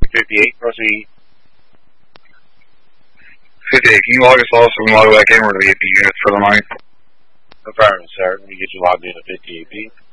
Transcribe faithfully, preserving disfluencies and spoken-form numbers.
fifty-eight, proceed. fifty-eight, can you log us off so we can log back in? We're going to get the units for the night. Affirmative, sir. Let me get you logged in to fifty-eight B.